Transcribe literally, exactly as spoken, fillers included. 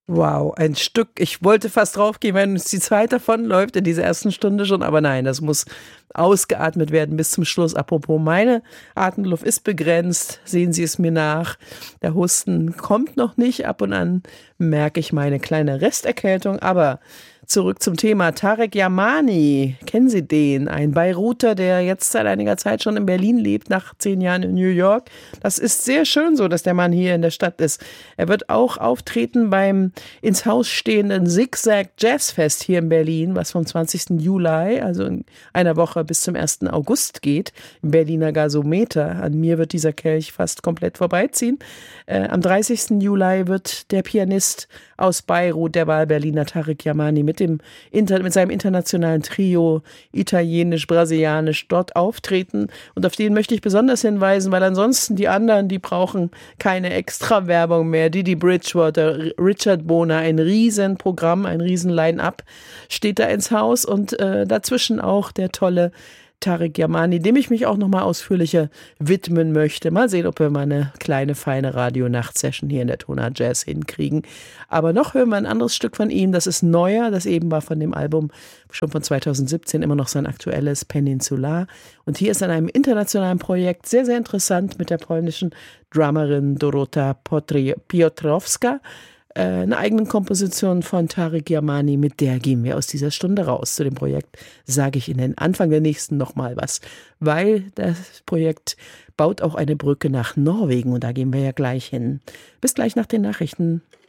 Wow, ein Stück. Ich wollte fast draufgehen, wenn es die Zeit davon läuft in dieser ersten Stunde schon, aber nein, das muss ausgeatmet werden bis zum Schluss. Apropos, meine Atemluft ist begrenzt, sehen Sie es mir nach. Der Husten kommt noch nicht, ab und an merke ich meine kleine Resterkältung, aber zurück zum Thema. Tarek Yamani, kennen Sie den? Ein Beiruter, der jetzt seit einiger Zeit schon in Berlin lebt, nach zehn Jahren in New York. Das ist sehr schön so, dass der Mann hier in der Stadt ist. Er wird auch auftreten beim ins Haus stehenden Zigzag Jazzfest hier in Berlin, was vom zwanzigsten Juli, also in einer Woche bis zum ersten August geht, im Berliner Gasometer. An mir wird dieser Kelch fast komplett vorbeiziehen. Äh, am dreißigsten Juli wird der Pianist aus Beirut, der Wahlberliner Tarek Yamani, mit dem Inter- mit seinem internationalen Trio italienisch-brasilianisch dort auftreten. Und auf den möchte ich besonders hinweisen, weil ansonsten die anderen, die brauchen keine extra Werbung mehr. Didi Bridgewater, Richard Bona, ein Riesenprogramm, ein riesen Line-Up steht da ins Haus und äh, dazwischen auch der tolle Tarek Yamani, dem ich mich auch nochmal ausführlicher widmen möchte. Mal sehen, ob wir mal eine kleine, feine Radio-Nacht-Session hier in der Tonart Jazz hinkriegen. Aber noch hören wir ein anderes Stück von ihm, das ist neuer, das eben war von dem Album schon von zweitausendsiebzezehn, immer noch sein aktuelles Peninsular. Und hier ist an einem internationalen Projekt sehr, sehr interessant mit der polnischen Drummerin Dorota Potri- Piotrowska. Eine eigene Komposition von Tarek Yamani, mit der gehen wir aus dieser Stunde raus. Zu dem Projekt sage ich in den Anfang der nächsten nochmal was, weil das Projekt baut auch eine Brücke nach Norwegen und da gehen wir ja gleich hin. Bis gleich nach den Nachrichten.